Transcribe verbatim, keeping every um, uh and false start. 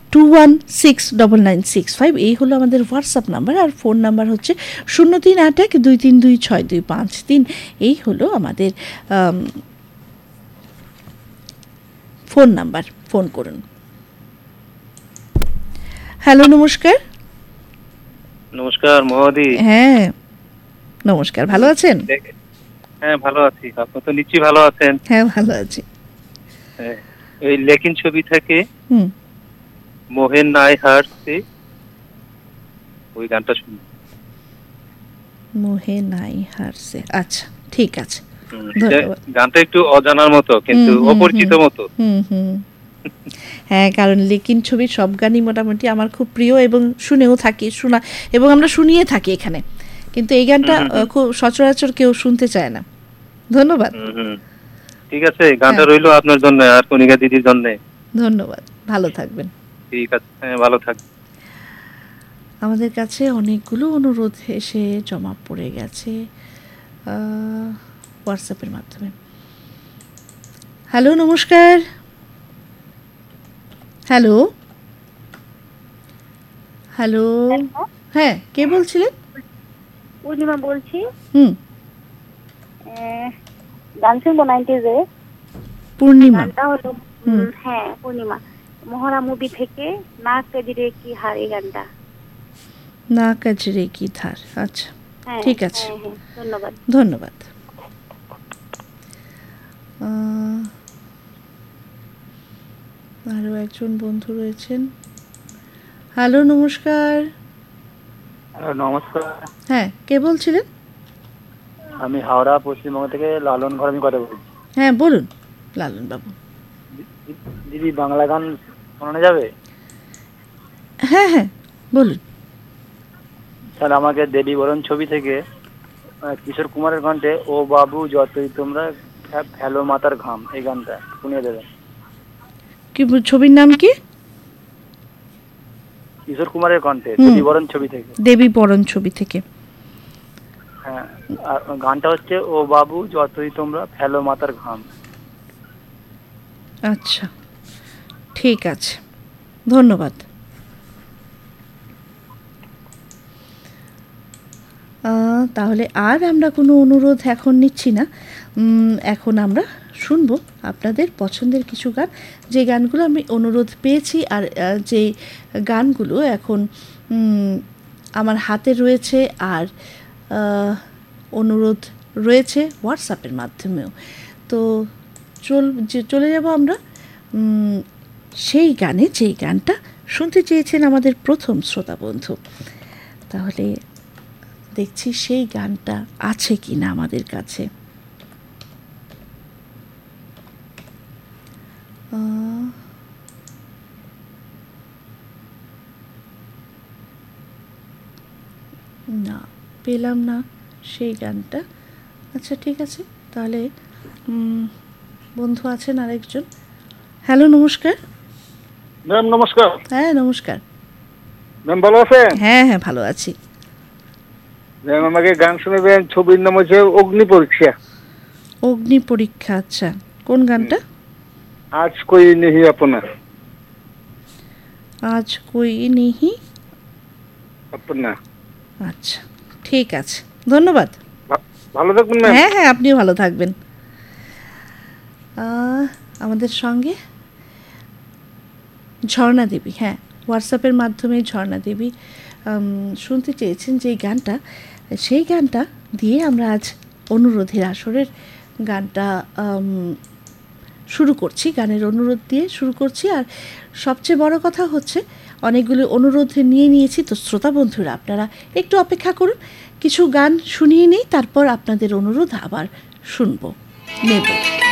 Two one six double nine six five এই হলো আমাদের হোয়াটসঅ্যাপ নাম্বার। আর ফোন নাম্বার হচ্ছে শূন্য তিন আট এক দুই তিন দুই ছয় দুই পাঁচ তিন। এই হলো আমাদের ফোন নাম্বার, ফোন করুন। হ্যালো, নমস্কার। নমস্কার মহোদী। হ্যাঁ নমস্কার, ভালো আছেন? হ্যাঁ ভালো আছি, আপনি তো নিশ্চয়ই ভালো আছেন? হ্যাঁ ভালো আছি। এই লেকিন ছবি থেকে হুম মোহে নাই হারছে, ওই গানটা শুনি। মোহে নাই হারছে, আচ্ছা ঠিক আছে। গানটা একটু অজানার মতো, কিন্তু অপরিচিত মতো। হুম হুম হ্যাঁ, কারণ লেকিন ছবির সব গানই মোটামুটি আমার খুব প্রিয় এবং শুনেও থাকি, শোনা এবং আমরা শুনিয়ে থাকি এখানে, কিন্তু এই গানটা খুব সচরাচর কেউ শুনতে চায় না। ধন্যবাদ। ঠিক আছে, গানটা রইলো আপনার জন্য আর কণিকা দিদির জন্য। ধন্যবাদ, ভালো থাকবেন। ঠিক আছে, হ্যাঁ ভালো থাকবেন। আমাদের কাছে অনেকগুলো অনুরোধ এসে জমা পড়ে গেছে হোয়াটসঅ্যাপের মাধ্যমে। হ্যালো, নমস্কার। হ্যালো হ্যালো হ্যাঁ, কে বলছিলেন? পূর্ণিমা বলছি। হুম, গান শুনবো নাইনটিজে। পূর্ণিমা? হ্যাঁ পূর্ণিমা, মহড়া মুভি থেকে না কাজরে কি হার, এই গানটা। না কাজরে কি ধার, আচ্ছা ঠিক আছে, ধন্যবাদ। ধন্যবাদ। আরও একজন বন্ধু রয়েছেন। হ্যালো, নমস্কার। নমস্কার। হ্যাঁ, কে বলছিলেন? আমি হাওড়া পশ্চিমবঙ্গ থেকে লালন ঘর আমি কথা বলছি। হ্যাঁ বলুন লালন বাবু। দিদি, বাংলা গান শোনানো যাবে? হ্যাঁ হ্যাঁ বলুন। স্যার, আমাকে দেবী বরণ ছবি থেকে কিশোর কুমারের কণ্ঠে ও বাবু যতই তোমরা ফেলো মাতার ঘাম, এই গানটা শুনিয়ে দেবেন। কি ছবির নাম কি? কিশোর কুমারের কণ্ঠে, দেবী বরণ ছবি থেকে। দেবী বরণ ছবি থেকে, হ্যাঁ। আর গানটা হচ্ছে ও বাবু যতই তোমরা ফেলো মাতার ঘাম। আচ্ছা ঠিক আছে, ধন্যবাদ। তাহলে আর আমরা কোনো অনুরোধ এখন নিচ্ছি না। এখন আমরা শুনবো আপনাদের পছন্দের কিছু গান, যে গানগুলো আমি অনুরোধ পেয়েছি আর যে গানগুলো এখন আমার হাতে রয়েছে আর অনুরোধ রয়েছে হোয়াটসঅ্যাপের মাধ্যমেও। তো চল চলে যাব আমরা সেই গানে, যেই গানটা শুনতে চেয়েছেন আমাদের প্রথম শ্রোতা বন্ধু। তাহলে দেখছি সেই গানটা আছে কি না আমাদের কাছে। না, পেলাম না সেই গানটা। আচ্ছা ঠিক আছে, তাহলে বন্ধু আছেন আরেকজন। হ্যালো, নমস্কার। ম্যাম নমস্কার। হ্যাঁ নমস্কার ম্যাম, ভালো আছেন? হ্যাঁ হ্যাঁ ভালো আছি। ম্যাম, আমাকে গান শোনাবেন, ছবির নাম হচ্ছে অগ্নি পরীক্ষা। অগ্নি পরীক্ষা, আচ্ছা কোন গানটা? আজ কই নেহি আপনা। আজ কই নেহি আপনা, আচ্ছা ঠিক আছে, ধন্যবাদ। ভালো থাকবেন ম্যাম। হ্যাঁ হ্যাঁ, আপনিও ভালো থাকবেন। আমাদের সঙ্গে ঝর্ণা দেবী, হ্যাঁ হোয়াটসঅ্যাপের মাধ্যমে ঝর্ণা দেবী শুনতে চেয়েছেন যে গানটা, সেই গানটা দিয়ে আমরা আজ অনুরোধের আসরের গানটা শুরু করছি। গানের অনুরোধ দিয়ে শুরু করছি। আর সবচেয়ে বড় কথা হচ্ছে অনেকগুলো অনুরোধ নিয়ে নিয়েছি, তো শ্রোতা বন্ধুরা আপনারা একটু অপেক্ষা করুন, কিছু গান শুনিয়ে নিই, তারপর আপনাদের অনুরোধ আবার শুনবো নেব।